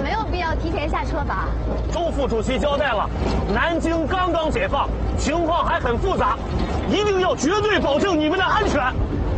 没有必要提前下车吧？ 周副主席交代了，南京刚刚解放，情况还很复杂，一定要绝对保证你们的安全。